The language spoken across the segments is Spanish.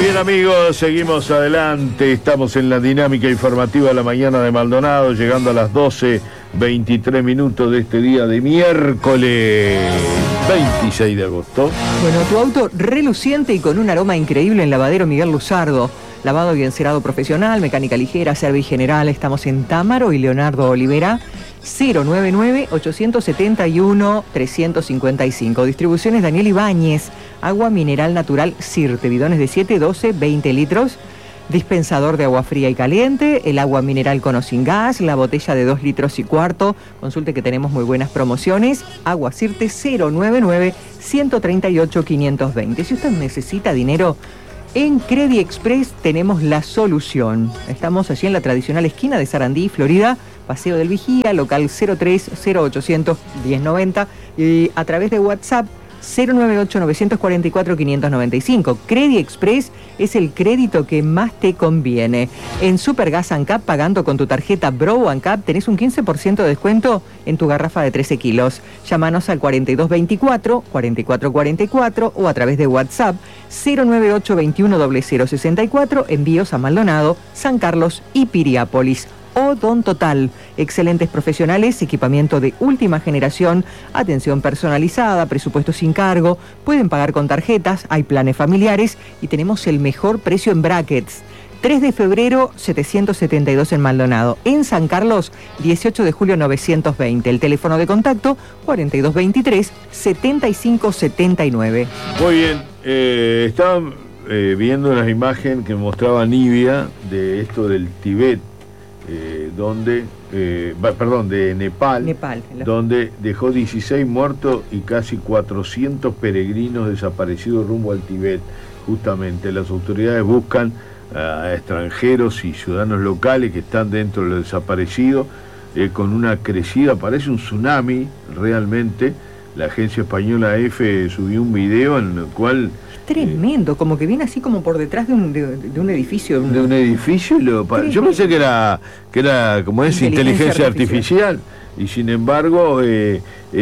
Bien amigos, seguimos adelante, estamos en la dinámica informativa de la mañana de Maldonado, llegando a las 12:23 de este día de miércoles 26 de agosto. Bueno, tu auto reluciente y con un aroma increíble en Lavadero Miguel Luzardo. Lavado y encerado profesional, mecánica ligera, servicio general. Estamos en Támaro y Leonardo Olivera. 099-871-355. Distribuciones Daniel Ibáñez. Agua mineral natural Sirte. Bidones de 7, 12, 20 litros. Dispensador de agua fría y caliente. El agua mineral con o sin gas. La botella de 2 litros y cuarto. Consulte que tenemos muy buenas promociones. Agua Sirte 099-138-520. Si usted necesita dinero, en Credit Express tenemos la solución. Estamos allí en la tradicional esquina de Sarandí, Florida, Paseo del Vigía, local 03-0800-1090 y a través de WhatsApp 098-944-595. Credit Express es el crédito que más te conviene. En Supergas ANCAP, pagando con tu tarjeta Bro ANCAP, tenés un 15% de descuento en tu garrafa de 13 kilos. Llámanos al 4224-4444 o a través de WhatsApp 098-210064. Envíos a Maldonado, San Carlos y Piriápolis. Odon Total, excelentes profesionales, equipamiento de última generación, atención personalizada, presupuesto sin cargo, pueden pagar con tarjetas, hay planes familiares y tenemos el mejor precio en brackets. 3 de febrero, 772 en Maldonado. En San Carlos, 18 de julio, 920. El teléfono de contacto, 4223-7579. Muy bien, estaban viendo unas imágenes que mostraba Nivia de esto del Tibet. De Nepal, donde dejó 16 muertos y casi 400 peregrinos desaparecidos rumbo al Tibet. Justamente las autoridades buscan a extranjeros y ciudadanos locales que están dentro de los desaparecidos, con una crecida, parece un tsunami realmente. La agencia española EFE subió un video en el cual... Tremendo, como que viene así como por detrás de un edificio. De un edificio, yo pensé que era como es inteligencia artificial, y sin embargo es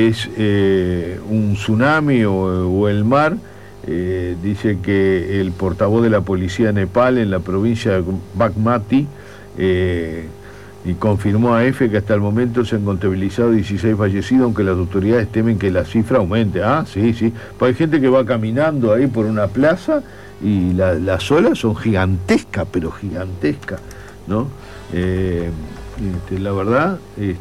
un tsunami o el mar. Dice que el portavoz de la policía de Nepal en la provincia de Bagmati y confirmó a EFE que hasta el momento se han contabilizado 16 fallecidos, aunque las autoridades temen que la cifra aumente. Sí. Pues hay gente que va caminando ahí por una plaza y las olas son gigantescas, pero gigantescas, ¿no? La verdad,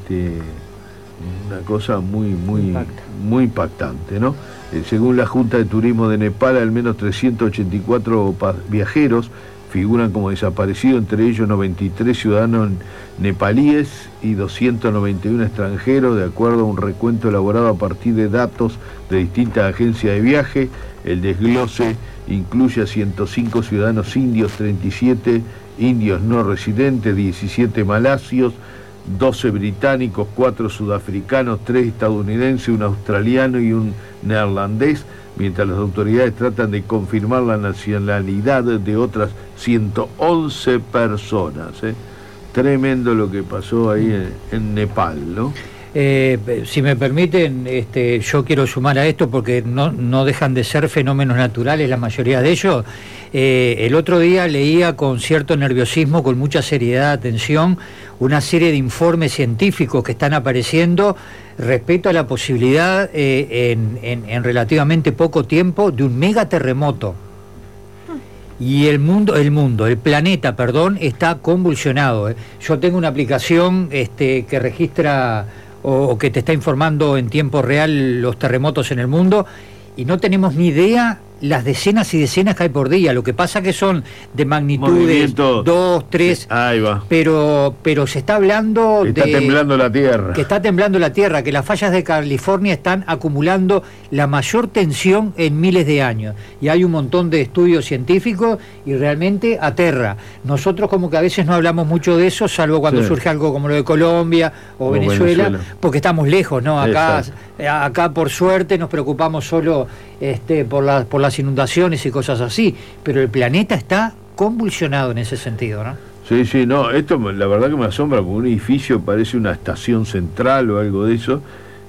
una cosa muy impactante, ¿no? Según la Junta de Turismo de Nepal, al menos 384 viajeros figuran como desaparecidos, entre ellos 93 ciudadanos nepalíes y 291 extranjeros, de acuerdo a un recuento elaborado a partir de datos de distintas agencias de viaje. El desglose incluye a 105 ciudadanos indios, 37 indios no residentes, 17 malasios, 12 británicos, 4 sudafricanos, 3 estadounidenses, un australiano y un neerlandés, mientras las autoridades tratan de confirmar la nacionalidad de otras 111 personas. Tremendo lo que pasó ahí en Nepal, ¿no? Si me permiten, yo quiero sumar a esto porque no dejan de ser fenómenos naturales la mayoría de ellos. El otro día leía con cierto nerviosismo, con mucha seriedad, atención, una serie de informes científicos que están apareciendo respecto a la posibilidad en relativamente poco tiempo de un megaterremoto. Y el planeta, está convulsionado. Yo tengo una aplicación que registra o que te está informando en tiempo real los terremotos en el mundo, y no tenemos ni idea las decenas y decenas que hay por día. Lo que pasa que son de magnitudes 2, 3, ahí va. Pero se está hablando está temblando la Tierra. Que está temblando la Tierra, que las fallas de California están acumulando la mayor tensión en miles de años. Y hay un montón de estudios científicos y realmente aterra. Nosotros como que a veces no hablamos mucho de eso, salvo cuando surge algo como lo de Colombia o Venezuela, porque estamos lejos, ¿no? Acá por suerte nos preocupamos solo por las inundaciones y cosas así, pero el planeta está convulsionado en ese sentido, ¿no? Sí, no, esto la verdad que me asombra, porque un edificio parece una estación central o algo de eso,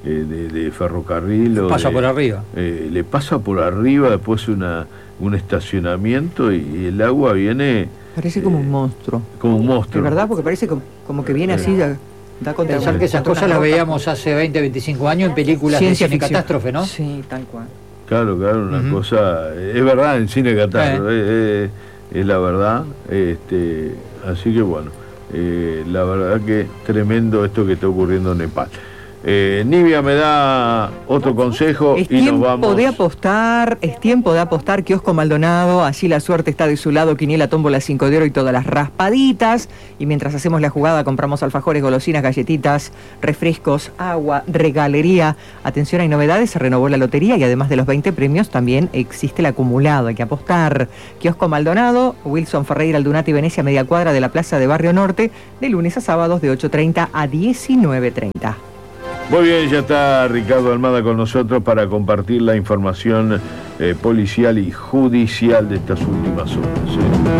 de ferrocarril. Pasa por arriba. Le pasa por arriba, después un estacionamiento y el agua viene... Parece como un monstruo. Como un monstruo. ¿Es verdad? Porque parece como que viene así, da contra... Pensar que esas cosas las veíamos hace 20, 25 años en películas de cine catástrofe, ¿no? Sí, tal cual. Claro, una cosa... Es verdad, en cine catástrofe, es la verdad. Así que bueno, la verdad que tremendo esto que está ocurriendo en Nepal. Nivia me da otro consejo y nos vamos. Es tiempo de apostar, Kiosco Maldonado, allí la suerte está de su lado, quiniela, tómbola, 5 de oro y todas las raspaditas. Y mientras hacemos la jugada compramos alfajores, golosinas, galletitas, refrescos, agua, regalería. Atención, hay novedades, se renovó la lotería y además de los 20 premios también existe el acumulado, hay que apostar. Kiosco Maldonado, Wilson Ferreira, Aldunati, Venecia, media cuadra de la Plaza de Barrio Norte, de lunes a sábados de 8:30 a 19:30. Muy bien, ya está Ricardo Almada con nosotros para compartir la información policial y judicial de estas últimas horas.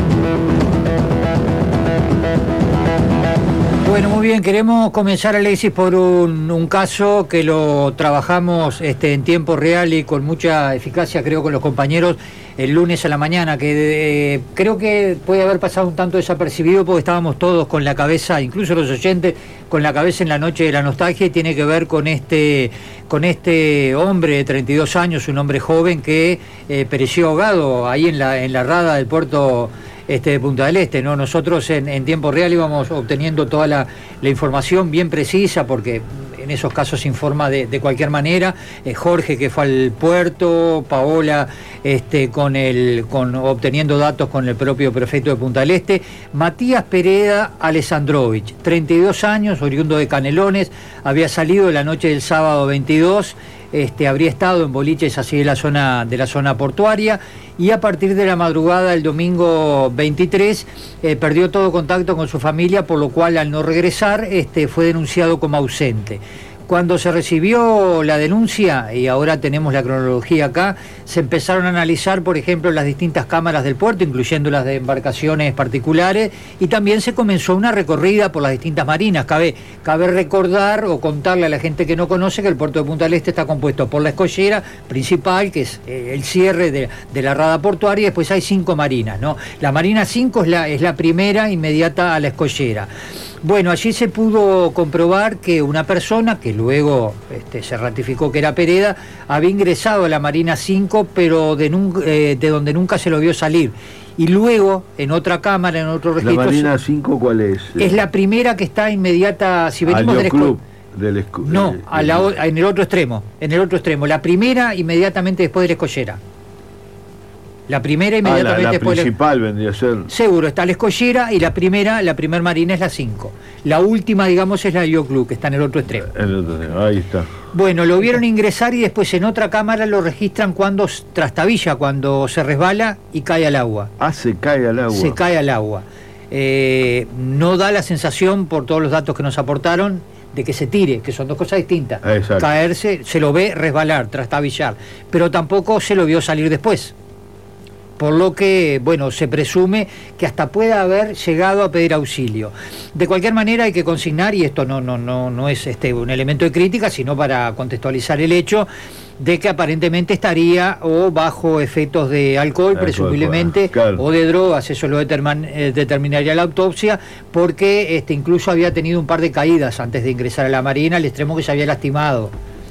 Bueno, muy bien, queremos comenzar, Alexis, por un caso que lo trabajamos en tiempo real y con mucha eficacia, creo, con los compañeros el lunes a la mañana, que creo que puede haber pasado un tanto desapercibido porque estábamos todos con la cabeza, incluso los oyentes, con la cabeza en la noche de la nostalgia, y tiene que ver con este hombre de 32 años, un hombre joven que pereció ahogado ahí en la rada del puerto de Punta del Este, ¿no? Nosotros en tiempo real íbamos obteniendo toda la información bien precisa, porque en esos casos se informa de cualquier manera. Jorge, que fue al puerto, Paola obteniendo datos con el propio prefecto de Punta del Este, Matías Pereda Alessandrovich, 32 años, oriundo de Canelones, había salido la noche del sábado 22, habría estado en boliches así de la zona portuaria, y a partir de la madrugada del domingo 23 perdió todo contacto con su familia, por lo cual al no regresar fue denunciado como ausente. Cuando se recibió la denuncia, y ahora tenemos la cronología acá, se empezaron a analizar, por ejemplo, las distintas cámaras del puerto, incluyendo las de embarcaciones particulares, y también se comenzó una recorrida por las distintas marinas. Cabe recordar o contarle a la gente que no conoce que el puerto de Punta del Este está compuesto por la escollera principal, que es el cierre de la rada portuaria, y después hay 5 marinas, ¿no? La Marina 5 es la primera inmediata a la escollera. Bueno, allí se pudo comprobar que una persona, que luego se ratificó que era Pereda, había ingresado a la Marina 5, pero de donde nunca se lo vio salir. Y luego, en otra cámara, en otro registro... ¿La Marina 5 cuál es? Es la primera que está inmediata, si venimos del club. No, en el otro extremo. La primera inmediatamente después de la escollera. La primera inmediatamente después la principal vendría a ser. Seguro, está la escollera, y la primera marina es la 5. La última, digamos, es la del Club, que está en el otro extremo. Ahí está. Bueno, lo vieron ingresar y después en otra cámara lo registran cuando trastabilla, cuando se resbala y cae al agua. Se cae al agua. Se cae al agua. No da la sensación, por todos los datos que nos aportaron, de que se tire, que son dos cosas distintas. Exacto. Caerse, se lo ve resbalar, trastabillar, pero tampoco se lo vio salir después. Por lo que, bueno, se presume que hasta pueda haber llegado a pedir auxilio. De cualquier manera hay que consignar, y esto no es un elemento de crítica, sino para contextualizar el hecho de que aparentemente estaría o bajo efectos de alcohol, presumiblemente, claro, o de drogas. Eso lo determinaría la autopsia, porque incluso había tenido un par de caídas antes de ingresar a la Marina, al extremo que se había lastimado.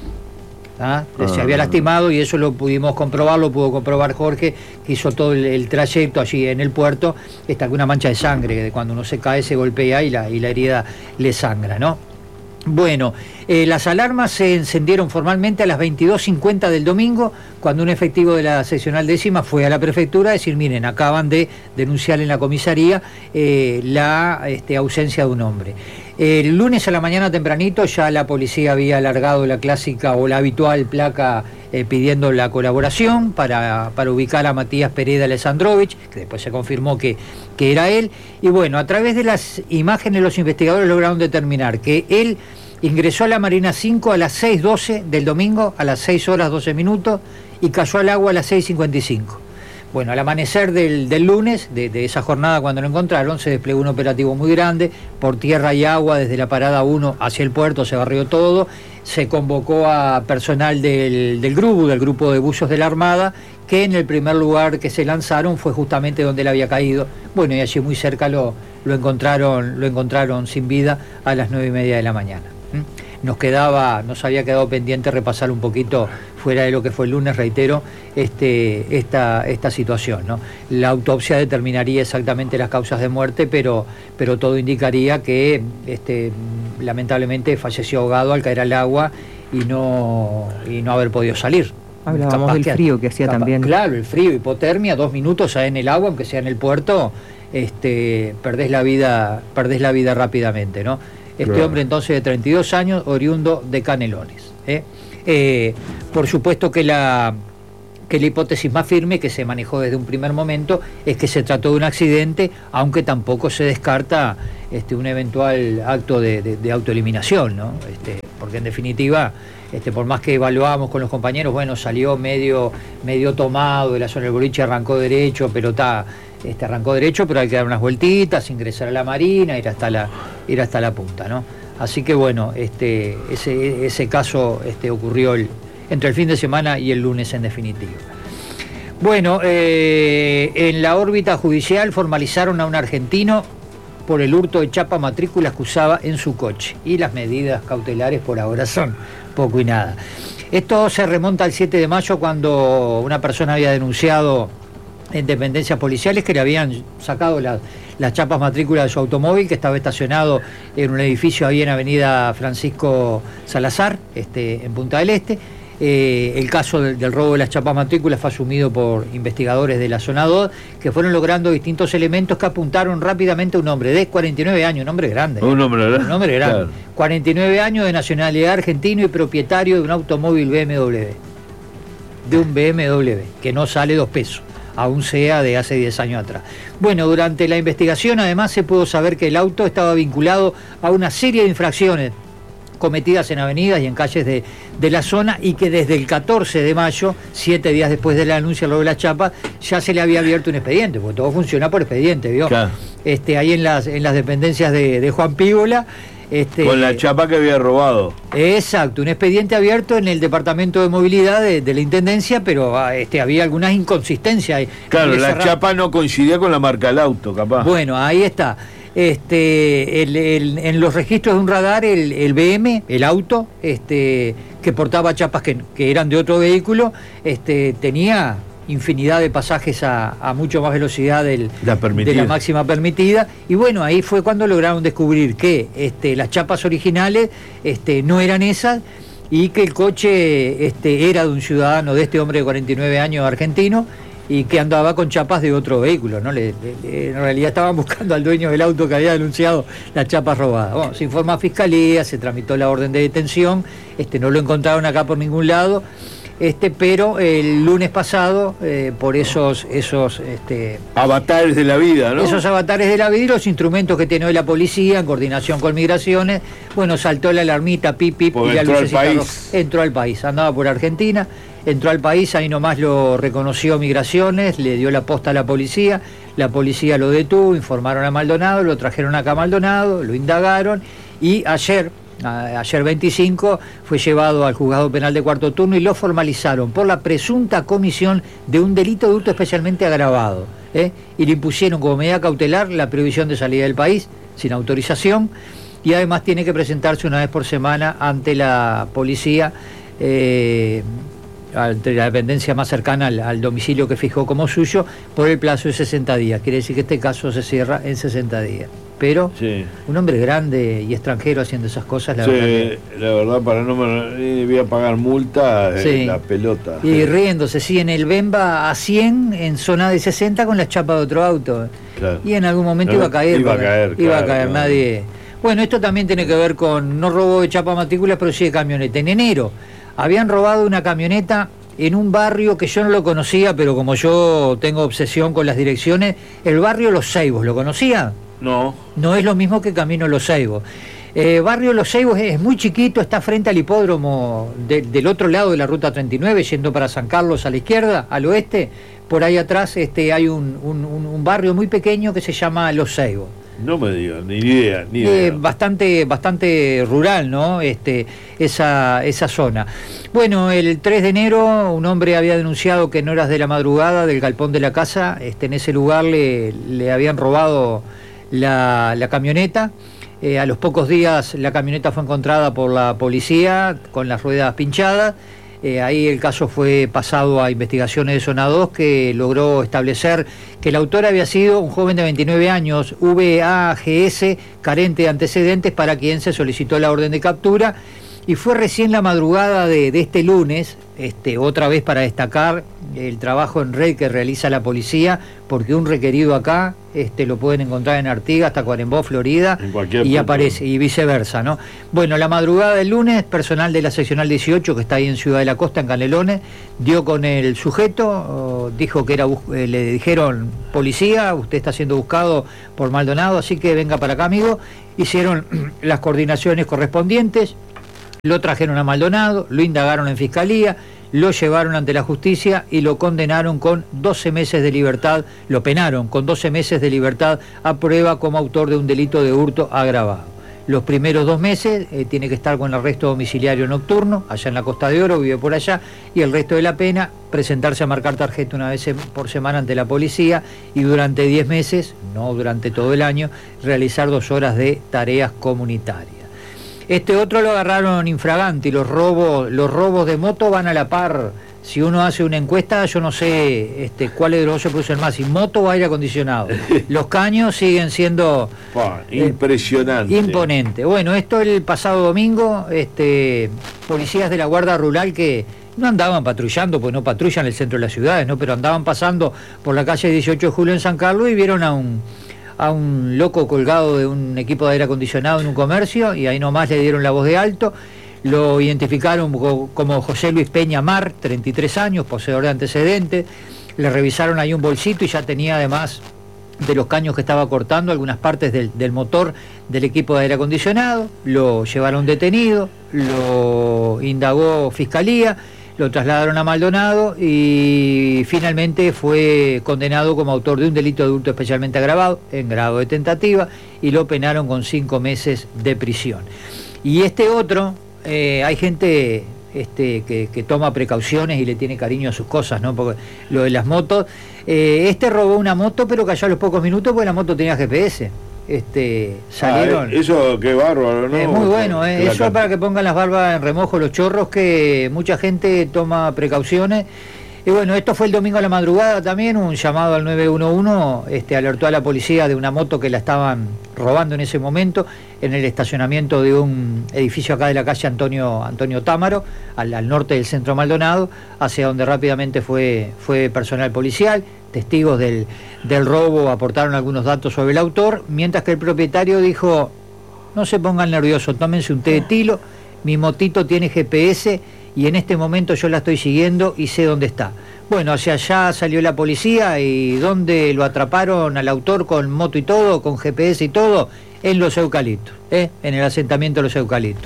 Se había lastimado, y eso lo pudimos comprobar, lo pudo comprobar Jorge, que hizo todo el trayecto allí en el puerto. Está con una mancha de sangre, que cuando uno se cae se golpea y la herida le sangra, ¿no? Bueno, las alarmas se encendieron formalmente a las 22:50 del domingo, cuando un efectivo de la seccional 10ª fue a la prefectura a decir: miren, acaban de denunciar en la comisaría la ausencia de un hombre. El lunes a la mañana tempranito ya la policía había alargado la clásica o la habitual placa pidiendo la colaboración para ubicar a Matías Pereda Alessandrovich, que después se confirmó que era él. Y bueno, a través de las imágenes los investigadores lograron determinar que él ingresó a la Marina 5 a las 6:12 del domingo, a las 6 horas 12 minutos, y cayó al agua a las 6:55. Bueno, al amanecer del lunes, de esa jornada cuando lo encontraron, se desplegó un operativo muy grande, por tierra y agua, desde la parada 1 hacia el puerto, se barrió todo. se convocó a personal del GRU, del Grupo de Buzos de la Armada, que en el primer lugar que se lanzaron fue justamente donde él había caído. Bueno, y allí muy cerca lo encontraron sin vida a las 9:30 de la mañana. Nos había quedado pendiente repasar un poquito, fuera de lo que fue el lunes, reitero, esta situación, ¿no? La autopsia determinaría exactamente las causas de muerte, pero todo indicaría que lamentablemente falleció ahogado al caer al agua y no haber podido salir. Hablábamos del frío que hacía también. Claro, el frío, hipotermia, 2 minutos en el agua, aunque sea en el puerto, perdés la vida rápidamente, ¿no? Claro. Hombre entonces de 32 años, oriundo de Canelones. Por supuesto que la hipótesis más firme que se manejó desde un primer momento es que se trató de un accidente, aunque tampoco se descarta un eventual acto de autoeliminación, ¿no? Porque en definitiva, por más que evaluamos con los compañeros, bueno, salió medio tomado de la zona del boliche, arrancó derecho, pero hay que dar unas vueltitas, ingresar a la marina, ir hasta la punta, ¿no? Así que bueno, ese caso ocurrió entre el fin de semana y el lunes en definitiva. Bueno, en la órbita judicial formalizaron a un argentino por el hurto de chapa matrículas que usaba en su coche, y las medidas cautelares por ahora son poco y nada. Esto se remonta al 7 de mayo, cuando una persona había denunciado en dependencias policiales que le habían sacado las chapas matrículas de su automóvil, que estaba estacionado en un edificio ahí en Avenida Francisco Salazar, en Punta del Este. El caso del robo de las chapas matrículas fue asumido por investigadores de la zona 2, que fueron logrando distintos elementos que apuntaron rápidamente a un hombre de 49 años, un hombre grande. Un hombre grande. Un hombre grande. Claro. 49 años, de nacionalidad argentino y propietario de un automóvil BMW. De un BMW, que no sale 2 pesos. Aún sea de hace 10 años atrás. Bueno, durante la investigación además se pudo saber que el auto estaba vinculado a una serie de infracciones cometidas en avenidas y en calles de la zona, y que desde el 14 de mayo, 7 días después del anuncio de la chapa, ya se le había abierto un expediente, porque todo funciona por expediente, ¿vio? Claro. Ahí en las dependencias de Juan Pígola. Con la chapa que había robado. Exacto, un expediente abierto en el Departamento de Movilidad de la Intendencia, pero había algunas inconsistencias. Claro, la chapa no coincidía con la marca del auto, capaz. Bueno, ahí está. En los registros de un radar, el BM, el auto, que portaba chapas que eran de otro vehículo, tenía infinidad de pasajes a mucho más velocidad de la máxima permitida, y bueno, ahí fue cuando lograron descubrir que las chapas originales no eran esas, y que el coche era de un ciudadano, de este hombre de 49 años argentino, y que andaba con chapas de otro vehículo, ¿no? En realidad estaban buscando al dueño del auto que había denunciado las chapas robadas. Bueno, se informa a Fiscalía, se tramitó la orden de detención, no lo encontraron acá por ningún lado, pero el lunes pasado, por esos avatares de la vida, ¿no? Esos avatares de la vida y los instrumentos que tiene hoy la policía en coordinación con Migraciones, bueno, saltó la alarmita, pip, y la lucecita entró al país, andaba por Argentina, entró al país, ahí nomás lo reconoció Migraciones, le dio la posta a la policía lo detuvo, informaron a Maldonado, lo trajeron acá a Maldonado, lo indagaron, y ayer 25 fue llevado al juzgado penal de cuarto turno y lo formalizaron por la presunta comisión de un delito de hurto especialmente agravado, y le impusieron como medida cautelar la prohibición de salida del país sin autorización, y además tiene que presentarse una vez por semana ante la policía, ante la dependencia más cercana al domicilio que fijó como suyo, por el plazo de 60 días. Quiere decir que este caso se cierra en 60 días. Pero sí, un hombre grande y extranjero haciendo esas cosas, la verdad, para no me debía pagar multa, sí, la pelota. Y riéndose, sí, en el Bemba a 100, en zona de 60 con las chapas de otro auto. Claro. Y en algún momento iba a caer. Nadie. Bueno, esto también tiene que ver con, no robo de chapa matrículas, pero sí de camioneta. En enero habían robado una camioneta en un barrio que yo no lo conocía, pero como yo tengo obsesión con las direcciones, el barrio Los Ceibos, ¿lo conocía? No. No es lo mismo que Camino Los Ceibos. Barrio Los Ceibos es muy chiquito, está frente al hipódromo del otro lado de la ruta 39, yendo para San Carlos a la izquierda, al oeste. Por ahí atrás hay un barrio muy pequeño que se llama Los Ceibos. No me digan, ni idea. Bastante rural, ¿no? Esa zona. Bueno, el 3 de enero un hombre había denunciado que en horas de la madrugada del galpón de la casa, en ese lugar le habían robado la camioneta. A los pocos días la camioneta fue encontrada por la policía con las ruedas pinchadas. Ahí el caso fue pasado a investigaciones de Zona 2, que logró establecer que el autor había sido un joven de 29 años, VAGS, carente de antecedentes, para quien se solicitó la orden de captura. Y fue recién la madrugada de este lunes, otra vez para destacar el trabajo en red que realiza la policía, porque un requerido acá lo pueden encontrar en Artigas, hasta Tacuarembó, Florida, y aparece, y viceversa, ¿no? Bueno, la madrugada del lunes, personal de la seccional 18, que está ahí en Ciudad de la Costa, en Canelones, dio con el sujeto, dijo que le dijeron: policía, usted está siendo buscado por Maldonado, así que venga para acá, amigo. Hicieron las coordinaciones correspondientes. Lo trajeron a Maldonado, lo indagaron en fiscalía, lo llevaron ante la justicia y lo condenaron con 12 meses de libertad, lo penaron con 12 meses de libertad a prueba como autor de un delito de hurto agravado. Los primeros 2 meses tiene que estar con arresto domiciliario nocturno, allá en la Costa de Oro, vive por allá, y el resto de la pena, presentarse a marcar tarjeta una vez por semana ante la policía, y durante 10 meses, no durante todo el año, realizar 2 horas de tareas comunitarias. Este otro lo agarraron infraganti. Los robos de moto van a la par. Si uno hace una encuesta, yo no sé cuál de los dos se produce más, si moto o aire acondicionado. Los caños siguen siendo impresionante, imponente. Bueno, esto el pasado domingo, policías de la Guardia Rural que no andaban patrullando, pues no patrullan el centro de las ciudades, ¿no? Pero andaban pasando por la calle 18 de julio en San Carlos y vieron a un loco colgado de un equipo de aire acondicionado en un comercio, y ahí nomás le dieron la voz de alto. Lo identificaron como José Luis Peña Mar, 33 años, poseedor de antecedentes. Le revisaron ahí un bolsito y ya tenía, además de los caños que estaba cortando, algunas partes del motor del equipo de aire acondicionado. Lo llevaron detenido, lo indagó fiscalía, lo trasladaron a Maldonado y finalmente fue condenado como autor de un delito de hurto especialmente agravado, en grado de tentativa, y lo penaron con 5 meses de prisión. Y otro, hay gente que toma precauciones y le tiene cariño a sus cosas, ¿no? Porque lo de las motos, robó una moto, pero cayó a los pocos minutos porque la moto tenía GPS. Salieron. Eso qué bárbaro, ¿no? Es muy bueno, eso es para que pongan las barbas en remojo los chorros, que mucha gente toma precauciones. Y bueno, esto fue el domingo a la madrugada también, un llamado al 911, alertó a la policía de una moto que la estaban robando en ese momento en el estacionamiento de un edificio acá de la calle Antonio Támaro, al norte del centro Maldonado, hacia donde rápidamente fue personal policial. Testigos del robo aportaron algunos datos sobre el autor, mientras que el propietario dijo: no se pongan nerviosos, tómense un té de tilo, mi motito tiene GPS y en este momento yo la estoy siguiendo y sé dónde está. Bueno, hacia allá salió la policía, y ¿dónde lo atraparon al autor con moto y todo, con GPS y todo? En Los Eucaliptos, en el asentamiento de Los Eucaliptos.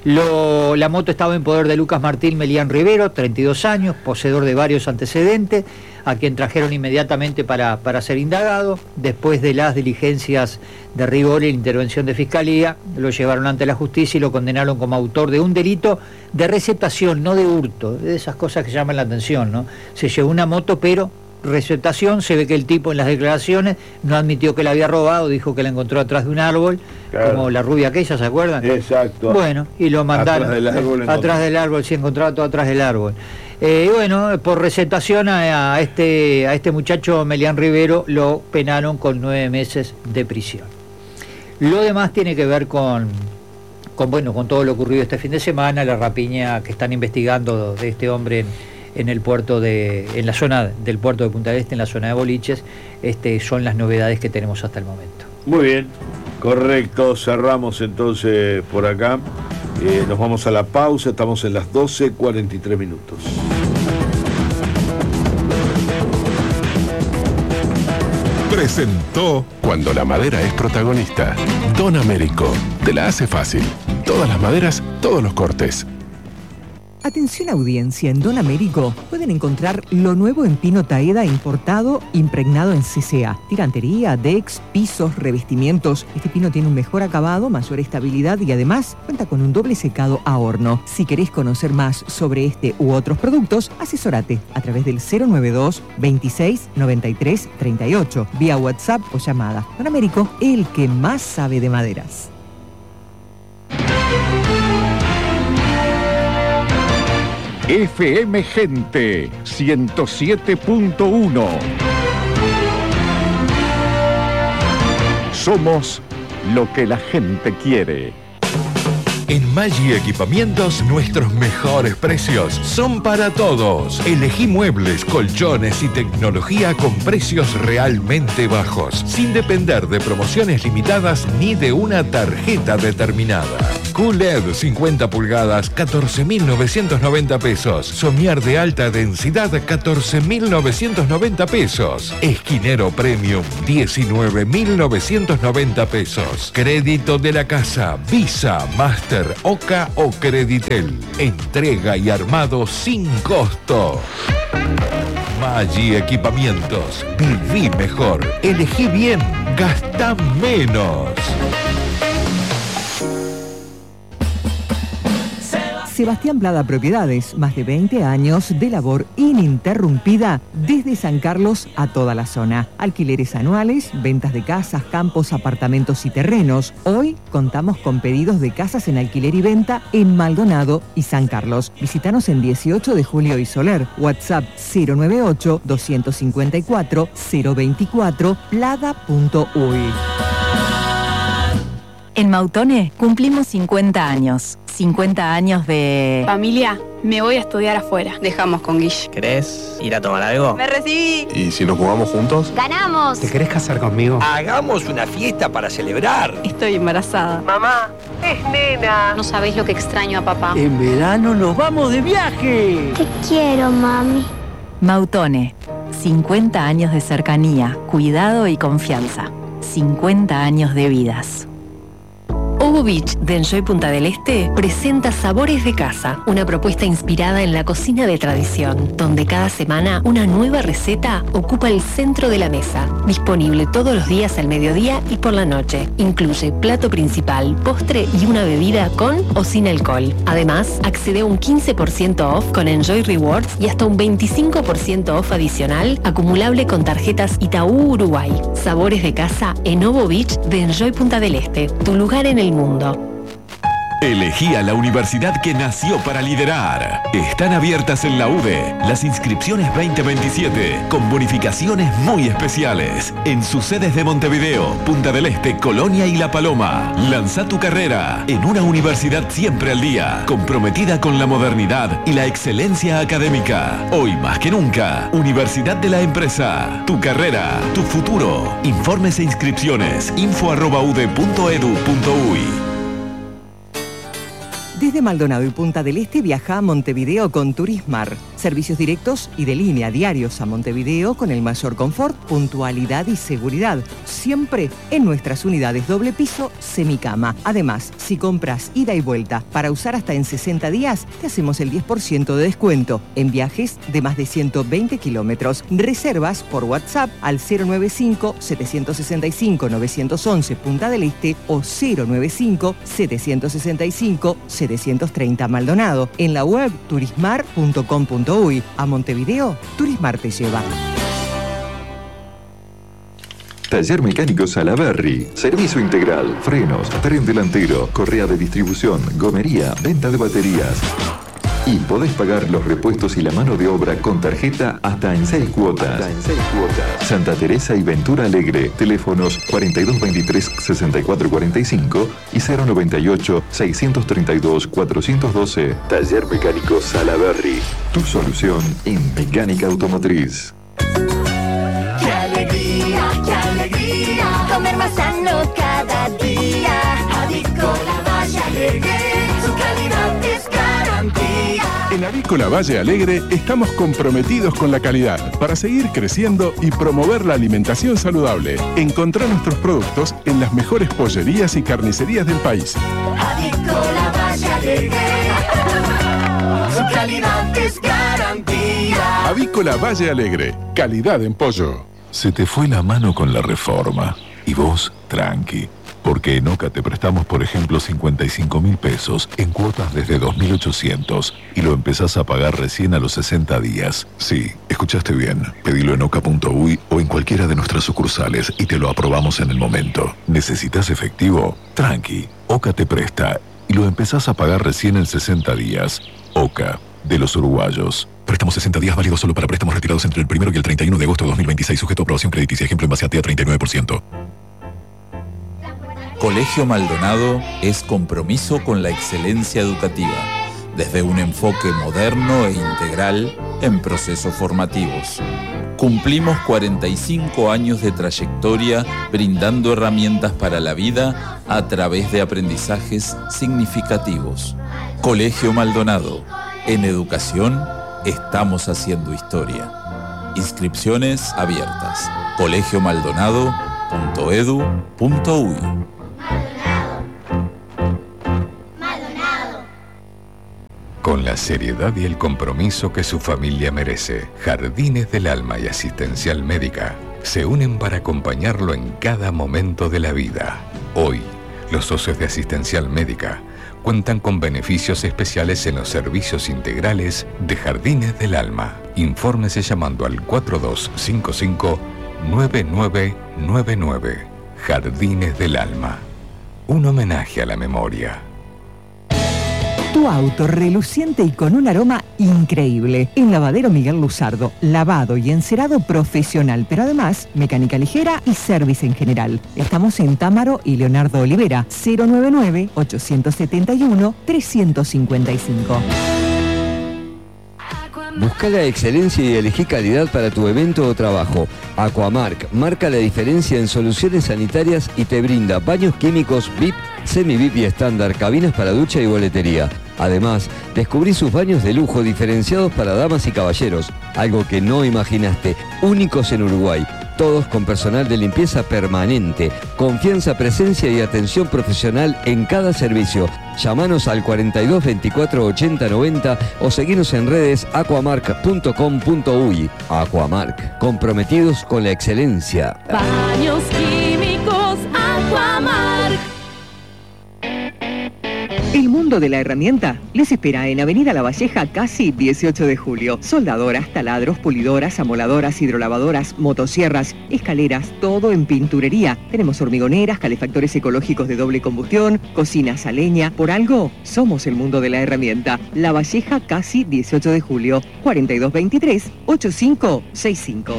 La moto estaba en poder de Lucas Martín Melián Rivero, 32 años, poseedor de varios antecedentes, a quien trajeron inmediatamente para ser indagado. Después de las diligencias de rigor y la intervención de fiscalía, lo llevaron ante la justicia y lo condenaron como autor de un delito de receptación, no de hurto, de esas cosas que llaman la atención, ¿no? Se llevó una moto, pero receptación. Se ve que el tipo en las declaraciones no admitió que la había robado, dijo que la encontró atrás de un árbol, claro, como la rubia aquella, ¿se acuerdan? Exacto. Bueno, y lo mandaron atrás del árbol, sí, encontraba todo atrás del árbol. Y bueno, por receptación a este muchacho Melián Rivero lo penaron con 9 meses de prisión. Lo demás tiene que ver con todo lo ocurrido este fin de semana, la rapiña que están investigando de este hombre en la zona del puerto de Punta del Este, en la zona de Boliches. Son las novedades que tenemos hasta el momento. Muy bien, correcto, cerramos entonces por acá. Nos vamos a la pausa, estamos en las 12:43 minutos. Presentó Cuando la madera es protagonista. Don Américo, te la hace fácil. Todas las maderas, todos los cortes. Atención audiencia, en Don Américo pueden encontrar lo nuevo en pino Taeda importado, impregnado en CCA. Tirantería, decks, pisos, revestimientos. Este pino tiene un mejor acabado, mayor estabilidad y además cuenta con un doble secado a horno. Si querés conocer más sobre este u otros productos, asesórate a través del 092 26 93 38, vía WhatsApp o llamada. Don Américo, el que más sabe de maderas. FM Gente 107.1. Somos lo que la gente quiere. En Maggi Equipamientos, nuestros mejores precios son para todos. Elegí muebles, colchones y tecnología con precios realmente bajos, sin depender de promociones limitadas ni de una tarjeta determinada. QLED 50 pulgadas, 14.990 pesos. Somier de alta densidad, 14.990 pesos. Esquinero Premium, 19.990 pesos. Crédito de la casa, Visa, Master, Oca o Creditel. Entrega y armado sin costo. Maggi Equipamientos. Viví mejor. Elegí bien. Gastá menos. Sebastián Plada Propiedades, más de 20 años de labor ininterrumpida desde San Carlos a toda la zona. Alquileres anuales, ventas de casas, campos, apartamentos y terrenos. Hoy contamos con pedidos de casas en alquiler y venta en Maldonado y San Carlos. Visítanos en 18 de Julio y Soler. WhatsApp 098 254 024 plada.uy. En Mautone cumplimos 50 años. 50 años de... Familia, me voy a estudiar afuera. Dejamos con Guille. ¿Querés ir a tomar algo? ¡Me recibí! ¿Y si nos jugamos juntos? ¡Ganamos! ¿Te querés casar conmigo? ¡Hagamos una fiesta para celebrar! Estoy embarazada. Mamá, es nena. No sabéis lo que extraño a papá. En verano nos vamos de viaje. Te quiero, mami. Mautone. 50 años de cercanía, cuidado y confianza. 50 años de vidas. Ovo Beach de Enjoy Punta del Este presenta Sabores de Casa, una propuesta inspirada en la cocina de tradición, donde cada semana una nueva receta ocupa el centro de la mesa. Disponible todos los días al mediodía y por la noche. Incluye plato principal, postre y una bebida con o sin alcohol. Además, accede a un 15% off con Enjoy Rewards y hasta un 25% off adicional acumulable con tarjetas Itaú Uruguay. Sabores de Casa en Ovo Beach de Enjoy Punta del Este, tu lugar en el mundo. Elegí a la universidad que nació para liderar. Están abiertas en la UDE las inscripciones 2027 con bonificaciones muy especiales en sus sedes de Montevideo, Punta del Este, Colonia y La Paloma. Lanza tu carrera en una universidad siempre al día, comprometida con la modernidad y la excelencia académica. Hoy más que nunca, Universidad de la Empresa. Tu carrera, tu futuro. Informes e inscripciones info@ude.edu.uy. Desde Maldonado y Punta del Este viaja a Montevideo con Turismar. Servicios directos y de línea diarios a Montevideo con el mayor confort, puntualidad y seguridad. Siempre en nuestras unidades doble piso, semicama. Además, si compras ida y vuelta para usar hasta en 60 días, te hacemos el 10% de descuento en viajes de más de 120 kilómetros. Reservas por WhatsApp al 095-765-911 Punta del Este o 095-765-730 Maldonado. En la web turismar.com.uy. A Montevideo, Turismar te lleva. Taller Mecánico Salaberry. Servicio integral, frenos, tren delantero, correa de distribución, gomería, venta de baterías. Y podés pagar los repuestos y la mano de obra con tarjeta hasta en 6 cuotas. Santa Teresa y Ventura Alegre. Teléfonos 4223-6445 y 098-632-412. Taller Mecánico Salaberry. Tu solución en mecánica automotriz. ¡Qué alegría, qué alegría! Comer más sano cada día. Avícola Valle Alegre, su calidad es garantía. En Avícola Valle Alegre estamos comprometidos con la calidad para seguir creciendo y promover la alimentación saludable. Encontrá nuestros productos en las mejores pollerías y carnicerías del país. Avícola Valle Alegre, su calidad es garantía. Avícola Valle Alegre, calidad en pollo. Se te fue la mano con la reforma y vos, tranqui. Porque en OCA te prestamos, por ejemplo, 55.000 pesos en cuotas desde 2.800 y lo empezás a pagar recién a los 60 días. Sí, escuchaste bien. Pedilo en oca.uy o en cualquiera de nuestras sucursales y te lo aprobamos en el momento. ¿Necesitas efectivo? Tranqui. OCA te presta y lo empezás a pagar recién en 60 días. OCA, de los uruguayos. Préstamos 60 días válidos solo para préstamos retirados entre el 1 y el 31 de agosto de 2026, sujeto a aprobación crediticia. Ejemplo en base a TEA 39%. Colegio Maldonado es compromiso con la excelencia educativa, desde un enfoque moderno e integral en procesos formativos. Cumplimos 45 años de trayectoria brindando herramientas para la vida a través de aprendizajes significativos. Colegio Maldonado, en educación estamos haciendo historia. Inscripciones abiertas. colegiomaldonado.edu.uy. Con la seriedad y el compromiso que su familia merece, Jardines del Alma y Asistencial Médica se unen para acompañarlo en cada momento de la vida. Hoy, los socios de Asistencial Médica cuentan con beneficios especiales en los servicios integrales de Jardines del Alma. Infórmese llamando al 4255-9999. Jardines del Alma. Un homenaje a la memoria. Tu auto reluciente y con un aroma increíble. En Lavadero Miguel Luzardo, lavado y encerado profesional, pero además mecánica ligera y service en general. Estamos en Támaro y Leonardo Olivera, 099-871-355. Busca la excelencia y elegí calidad para tu evento o trabajo. Aquamark marca la diferencia en soluciones sanitarias y te brinda baños químicos VIP, semi-VIP y estándar, cabinas para ducha y boletería. Además, descubrí sus baños de lujo diferenciados para damas y caballeros, algo que no imaginaste, únicos en Uruguay. Todos con personal de limpieza permanente, confianza, presencia y atención profesional en cada servicio. Llámanos al 42 24 80 90 o seguinos en redes aquamark.com.uy. Aquamark, comprometidos con la excelencia. Baños químicos Aquamark. El mundo de la herramienta les espera en Avenida La Valleja, casi 18 de julio. Soldadoras, taladros, pulidoras, amoladoras, hidrolavadoras, motosierras, escaleras, todo en pinturería. Tenemos hormigoneras, calefactores ecológicos de doble combustión, cocinas a leña. Por algo, somos el mundo de la herramienta. La Valleja, casi 18 de julio, 4223-8565.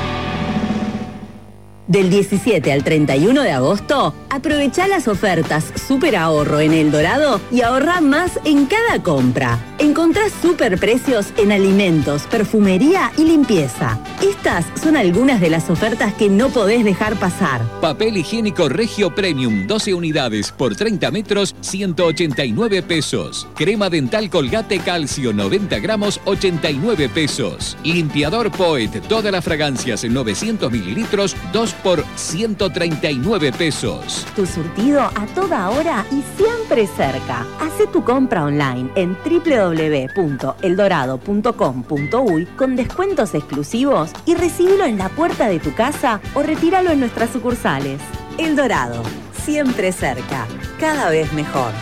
Del 17 al 31 de agosto, aprovecha las ofertas Super Ahorro en El Dorado y ahorra más en cada compra. Encontrás super precios en alimentos, perfumería y limpieza. Estas son algunas de las ofertas que no podés dejar pasar. Papel higiénico Regio Premium, 12 unidades por 30 metros, 189 pesos. Crema dental Colgate Calcio, 90 gramos, 89 pesos. Limpiador Poet, todas las fragancias en 900 mililitros, 2 por 139 pesos. Tu surtido a toda hora y siempre cerca. Hacé tu compra online en www.eldorado.com.uy con descuentos exclusivos y recibilo en la puerta de tu casa o retíralo en nuestras sucursales. El Dorado, siempre cerca, cada vez mejor.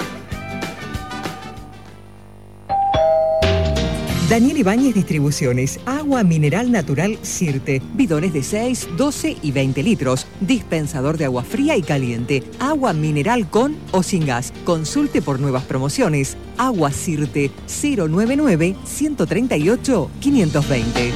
Daniel Ibáñez Distribuciones, agua mineral natural Sirte, bidones de 6, 12 y 20 litros, dispensador de agua fría y caliente, agua mineral con o sin gas. Consulte por nuevas promociones. Agua Sirte, 099-138-520.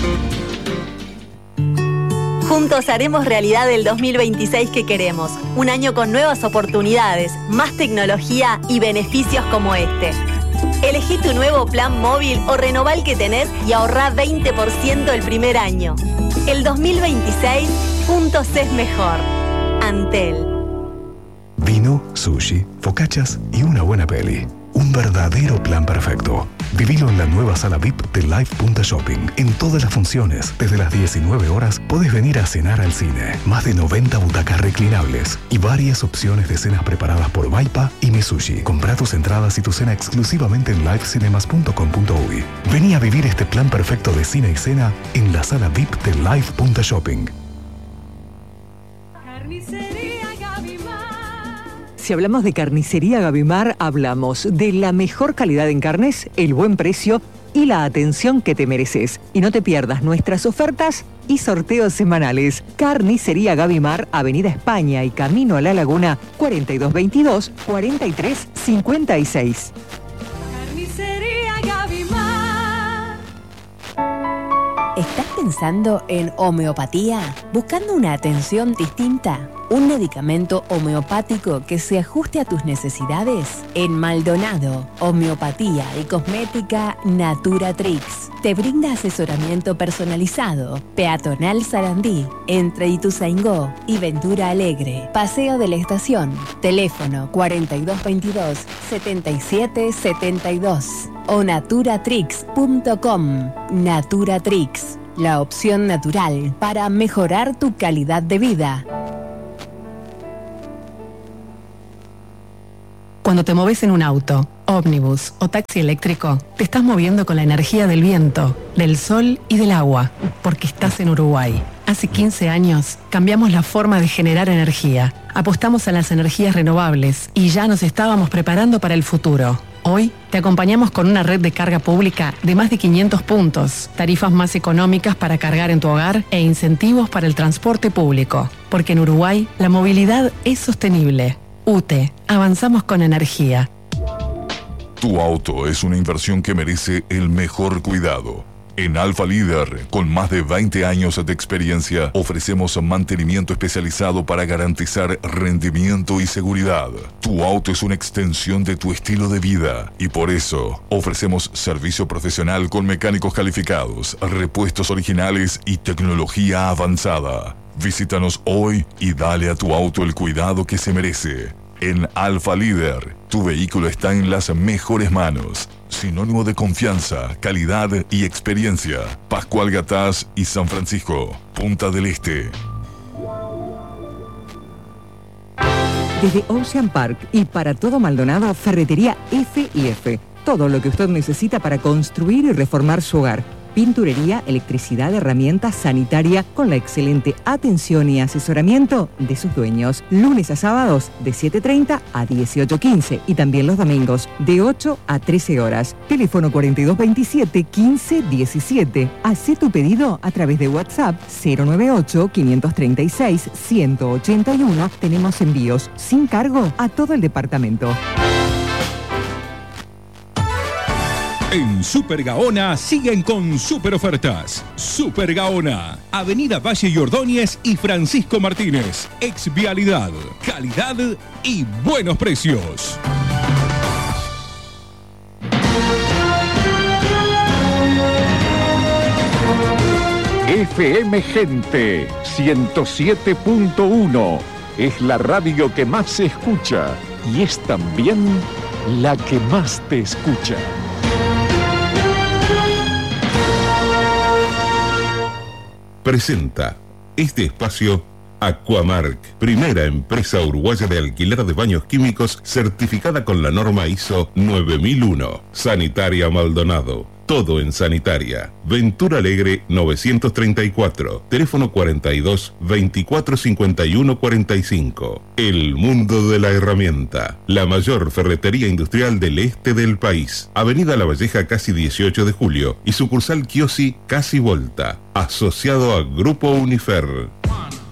Juntos haremos realidad el 2026 que queremos. Un año con nuevas oportunidades, más tecnología y beneficios como este. Elegí tu nuevo plan móvil o renová el que tenés y ahorrá 20% el primer año. El 2026, juntos es mejor. Antel. Vino, sushi, focachas y una buena peli. Un verdadero plan perfecto. Vivilo en la nueva sala VIP de Live Punta Shopping. En todas las funciones, desde las 19 horas, podés venir a cenar al cine. Más de 90 butacas reclinables y varias opciones de cenas preparadas por Vaipa y Misushi. Comprá tus entradas y tu cena exclusivamente en livecinemas.com.uy. Vení a vivir este plan perfecto de cine y cena en la sala VIP de Live Punta Shopping. Si hablamos de Carnicería Gavimar, hablamos de la mejor calidad en carnes, el buen precio y la atención que te mereces. Y no te pierdas nuestras ofertas y sorteos semanales. Carnicería Gavimar, Avenida España y Camino a la Laguna, 4222-4356. Carnicería Gavimar. ¿Estás pensando en homeopatía? ¿Buscando una atención distinta? ¿Un medicamento homeopático que se ajuste a tus necesidades? En Maldonado, Homeopatía y Cosmética Naturatrix te brinda asesoramiento personalizado. Peatonal Sarandí, entre Ituzaingó y Ventura Alegre. Paseo de la Estación. Teléfono 4222-7772 o naturatrix.com. Naturatrix, la opción natural para mejorar tu calidad de vida. Cuando te moves en un auto, ómnibus o taxi eléctrico, te estás moviendo con la energía del viento, del sol y del agua, porque estás en Uruguay. Hace 15 años cambiamos la forma de generar energía, apostamos a las energías renovables y ya nos estábamos preparando para el futuro. Hoy te acompañamos con una red de carga pública de más de 500 puntos, tarifas más económicas para cargar en tu hogar e incentivos para el transporte público, porque en Uruguay la movilidad es sostenible. UTE, avanzamos con energía. Tu auto es una inversión que merece el mejor cuidado. En Alfa Líder, con más de 20 años de experiencia, ofrecemos mantenimiento especializado para garantizar rendimiento y seguridad. Tu auto es una extensión de tu estilo de vida y por eso ofrecemos servicio profesional con mecánicos calificados, repuestos originales y tecnología avanzada. Visítanos hoy y dale a tu auto el cuidado que se merece. En Alfa Líder, tu vehículo está en las mejores manos. Sinónimo de confianza, calidad y experiencia. Pascual Gatás y San Francisco, Punta del Este. Desde Ocean Park y para todo Maldonado, Ferretería F&F. Todo lo que usted necesita para construir y reformar su hogar. Pinturería, electricidad, herramientas, sanitaria, con la excelente atención y asesoramiento de sus dueños. Lunes a sábados de 7:30 a 18:15 y también los domingos de 8 a 13 horas. Teléfono 4227-1517. Hacé tu pedido a través de WhatsApp 098-536-181. Tenemos envíos sin cargo a todo el departamento. En Super Gaona siguen con super ofertas. Super Gaona, Avenida Valle y Ordóñez y Francisco Martínez. Exvialidad, calidad y buenos precios. FM Gente 107.1 es la radio que más se escucha y es también la que más te escucha. Presenta este espacio Aquamark, primera empresa uruguaya de alquiler de baños químicos certificada con la norma ISO 9001. Sanitaria Maldonado, todo en sanitaria. Ventura Alegre 934, teléfono 42 24 51 45. El mundo de la herramienta, la mayor ferretería industrial del este del país. Avenida La Valleja casi 18 de julio y sucursal Kiosi casi Volta, asociado a Grupo Unifer.